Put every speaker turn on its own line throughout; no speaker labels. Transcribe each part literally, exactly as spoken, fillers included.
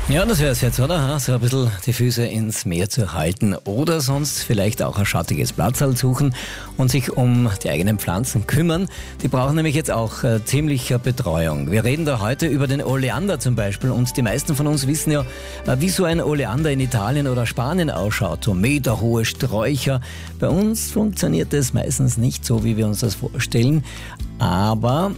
Ja, das wäre es jetzt, oder? So ein bisschen die Füße ins Meer zu halten oder sonst vielleicht auch ein schattiges Platzal suchen und sich um die eigenen Pflanzen kümmern. Die brauchen nämlich jetzt auch äh, ziemlich äh, Betreuung. Wir reden da heute über den Oleander zum Beispiel und die meisten von uns wissen ja, äh, wie so ein Oleander in Italien oder Spanien ausschaut. So meterhohe Sträucher. Bei uns funktioniert das meistens nicht so, wie wir uns das vorstellen. Aber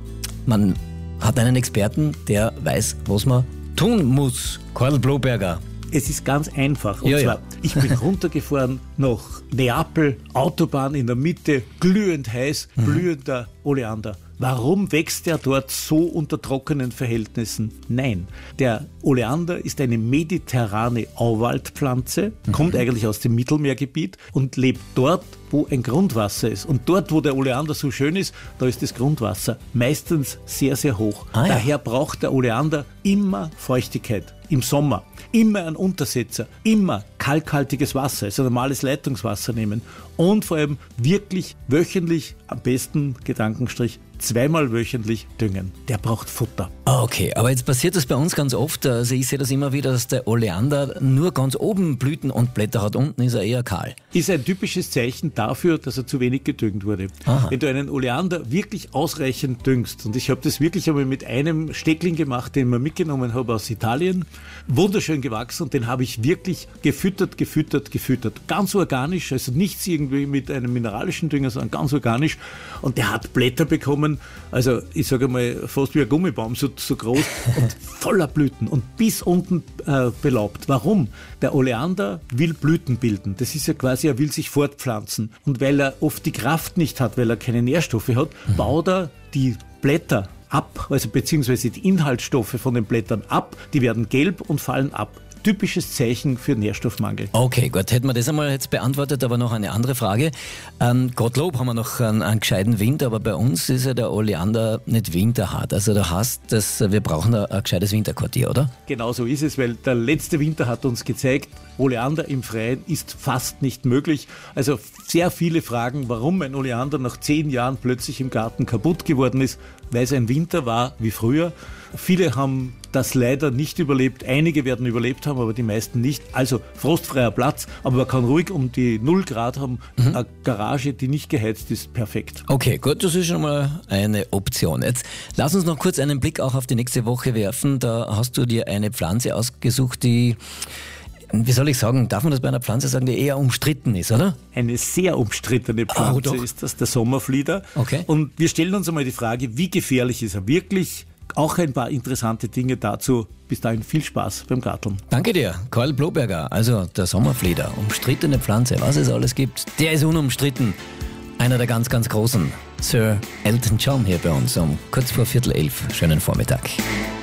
man hat einen Experten, der weiß, was man tun muss. Karl Bloberger.
Es ist ganz einfach. Und
ja,
zwar,
ja.
ich bin runtergefahren nach Neapel, Autobahn in der Mitte, glühend heiß, mhm. blühender Oleander. Warum wächst der dort so unter trockenen Verhältnissen? Nein, der Oleander ist eine mediterrane Auwaldpflanze, mhm. kommt eigentlich aus dem Mittelmeergebiet und lebt dort, wo ein Grundwasser ist. Und dort, wo der Oleander so schön ist, da ist das Grundwasser meistens sehr, sehr hoch. Ah, ja. Daher braucht der Oleander immer Feuchtigkeit im Sommer. Immer ein Untersetzer, immer kalkhaltiges Wasser, also normales Leitungswasser nehmen und vor allem wirklich wöchentlich, am besten Gedankenstrich, zweimal wöchentlich düngen. Der braucht Futter.
Okay, aber jetzt passiert das bei uns ganz oft. Also ich sehe das immer wieder, dass der Oleander nur ganz oben Blüten und Blätter hat. Unten ist er eher kahl.
Ist ein typisches Zeichen dafür, dass er zu wenig gedüngt wurde. Aha. Wenn du einen Oleander wirklich ausreichend düngst, und ich habe das wirklich einmal mit einem Steckling gemacht, den wir mitgenommen haben aus Italien, wunderschön gewachsen und den habe ich wirklich gefüttert, gefüttert, gefüttert. Ganz organisch, also nichts irgendwie mit einem mineralischen Dünger, sondern ganz organisch. Und der hat Blätter bekommen, also ich sage mal fast wie ein Gummibaum, so, so groß und voller Blüten und bis unten äh, belaubt. Warum? Der Oleander will Blüten bilden. Das ist ja quasi, er will sich fortpflanzen. Und weil er oft die Kraft nicht hat, weil er keine Nährstoffe hat, mhm. baut er die Blätter ab, also beziehungsweise die Inhaltsstoffe von den Blättern ab, die werden gelb und fallen ab. Typisches Zeichen für Nährstoffmangel.
Okay, gut, hätten wir das einmal jetzt beantwortet, aber noch eine andere Frage. Ähm, Gottlob haben wir noch einen, einen gescheiten Winter, aber bei uns ist ja der Oleander nicht winterhart. Also da heißt das, wir brauchen ein, ein gescheites Winterquartier, oder?
Genau so ist es, weil der letzte Winter hat uns gezeigt, Oleander im Freien ist fast nicht möglich. Also sehr viele fragen, warum ein Oleander nach zehn Jahren plötzlich im Garten kaputt geworden ist, weil es ein Winter war wie früher. Viele haben das leider nicht überlebt. Einige werden überlebt haben, aber die meisten nicht. Also frostfreier Platz, aber man kann ruhig um die null Grad haben. Mhm. Eine Garage, die nicht geheizt ist, perfekt.
Okay, gut, das ist schon mal eine Option. Jetzt lass uns noch kurz einen Blick auch auf die nächste Woche werfen. Da hast du dir eine Pflanze ausgesucht, die... Wie soll ich sagen, darf man das bei einer Pflanze sagen, die eher umstritten ist, oder?
Eine sehr umstrittene Pflanze oh, ist das, der Sommerflieder. Okay. Und wir stellen uns einmal die Frage, wie gefährlich ist er wirklich? Auch ein paar interessante Dinge dazu. Bis dahin viel Spaß beim Garteln.
Danke dir, Karl Bloberger. Also der Sommerflieder, umstrittene Pflanze, was es alles gibt, der ist unumstritten. Einer der ganz, ganz großen, Sir Elton John hier bei uns um kurz vor Viertel elf. Schönen Vormittag.